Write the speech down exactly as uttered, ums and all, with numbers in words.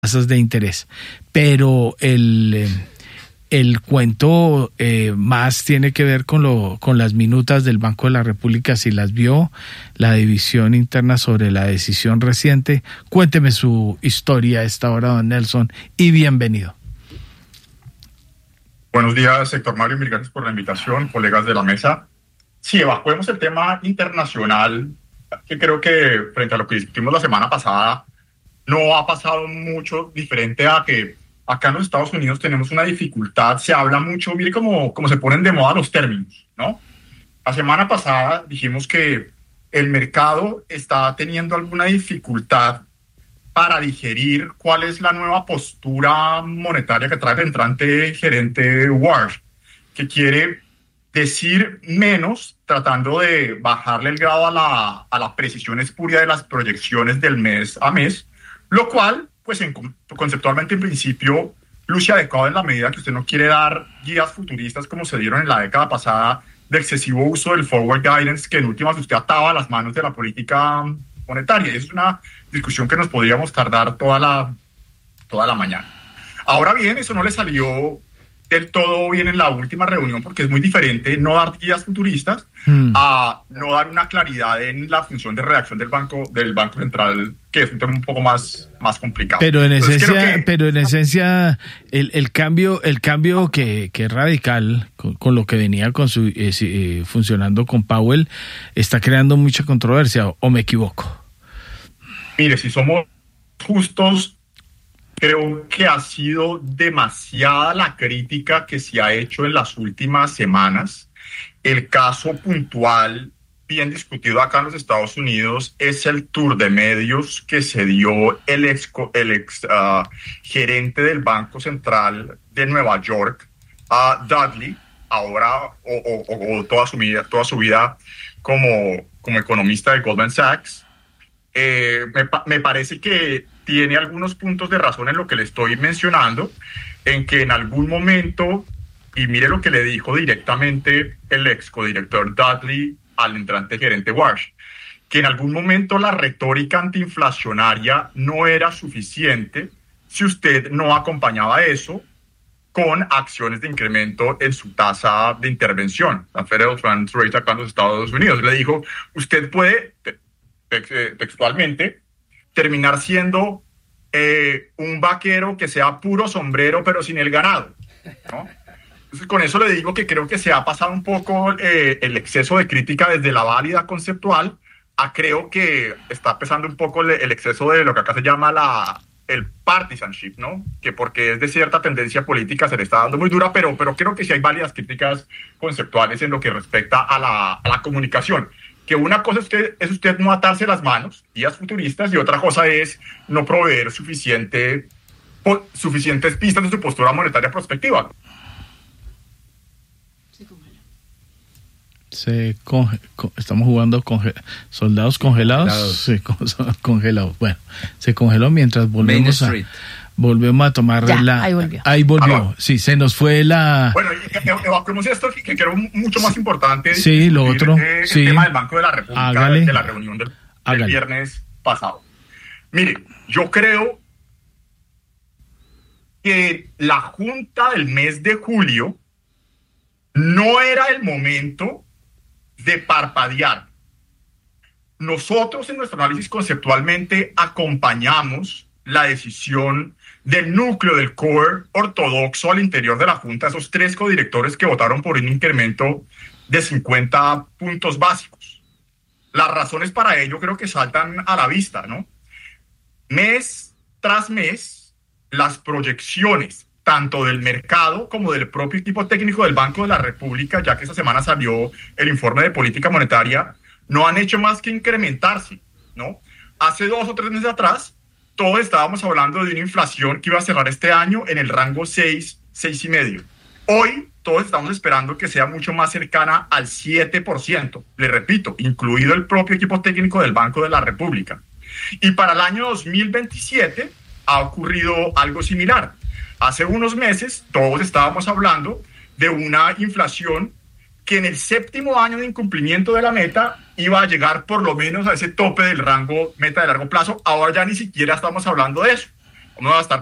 tasas de interés. Pero el, el cuento eh, más tiene que ver con, lo, con las minutas del Banco de la República, si las vio, la división interna sobre la decisión reciente. Cuénteme su historia a esta hora, don Nelson, y bienvenido. Buenos días, Héctor Mario, mil gracias por la invitación, colegas de la mesa. Sí, evacuemos el tema internacional, que creo que frente a lo que discutimos la semana pasada, no ha pasado mucho diferente a que acá en los Estados Unidos tenemos una dificultad, se habla mucho, mire cómo, cómo se ponen de moda los términos, ¿no? La semana pasada dijimos que el mercado está teniendo alguna dificultad para digerir cuál es la nueva postura monetaria que trae el entrante gerente Warsh, que quiere decir menos, tratando de bajarle el grado a la, a la precisión espuria de las proyecciones del mes a mes, lo cual, pues en, conceptualmente en principio, luce adecuado en la medida que usted no quiere dar guías futuristas como se dieron en la década pasada de excesivo uso del forward guidance, que en últimas usted ataba las manos de la política monetaria. Y es una discusión que nos podríamos tardar toda la, toda la mañana. Ahora bien, eso no le salió del todo bien en la última reunión, porque es muy diferente no dar guías futuristas hmm. a no dar una claridad en la función de redacción del banco del banco central, que es un tema un poco más, más complicado. Pero en Entonces, esencia, que... pero en esencia el, el cambio, el cambio que, que es radical con, con lo que venía con su, eh, eh, funcionando con Powell, está creando mucha controversia, ¿o me equivoco? Mire, si somos justos, creo que ha sido demasiada la crítica que se ha hecho en las últimas semanas. El caso puntual, bien discutido acá en los Estados Unidos, es el tour de medios que se dio el ex, el ex uh, gerente del Banco Central de Nueva York, uh, Dudley, ahora o, o, o toda su vida, toda su vida como, como economista de Goldman Sachs. Eh, me, me parece que tiene algunos puntos de razón en lo que le estoy mencionando, en que en algún momento, y mire lo que le dijo directamente el ex codirector Dudley al entrante gerente Warsh, que en algún momento la retórica antiinflacionaria no era suficiente si usted no acompañaba eso con acciones de incremento en su tasa de intervención, la Federal Funds Rate acá en los Estados Unidos. Le dijo, usted puede textualmente terminar siendo eh, un vaquero que sea puro sombrero pero sin el ganado, ¿no? Entonces, con eso le digo que creo que se ha pasado un poco eh, el exceso de crítica desde la válida conceptual a creo que está pesando un poco el, el exceso de lo que acá se llama la, el partisanship, ¿no? Que porque es de cierta tendencia política se le está dando muy dura, pero, pero creo que sí hay válidas críticas conceptuales en lo que respecta a la, a la comunicación. Que una cosa es usted, es usted no atarse las manos, guías futuristas, y otra cosa es no proveer suficiente, po, suficientes pistas de su postura monetaria prospectiva. Se conge, con, estamos jugando conge, soldados congelados, sí, con, congelados. Bueno, se congeló mientras volvemos a, volvemos a tomar ya, la... ahí volvió. Ahí volvió, ah, sí, se nos fue la... Bueno, evacuemos esto, que, que creo mucho más importante. Sí, lo otro, eh, el sí. tema del Banco de la República, Hágale. de la reunión del, del viernes pasado. Mire, yo creo que la junta del mes de julio no era el momento de parpadear. Nosotros en nuestro análisis conceptualmente acompañamos la decisión del núcleo del core ortodoxo al interior de la Junta, esos tres codirectores que votaron por un incremento de cincuenta puntos básicos. Las razones para ello creo que saltan a la vista, ¿no? Mes tras mes, las proyecciones tanto del mercado como del propio equipo técnico del Banco de la República, ya que esta semana salió el informe de política monetaria, no han hecho más que incrementarse, ¿no? Hace dos o tres meses atrás, todos estábamos hablando de una inflación que iba a cerrar este año en el rango seis, seis y medio. Hoy, todos estamos esperando que sea mucho más cercana al siete por ciento. Le repito, incluido el propio equipo técnico del Banco de la República. Y para el año dos mil veintisiete ha ocurrido algo similar. Hace unos meses todos estábamos hablando de una inflación que en el séptimo año de incumplimiento de la meta iba a llegar por lo menos a ese tope del rango meta de largo plazo. Ahora ya ni siquiera estamos hablando de eso. ¿Cómo va a estar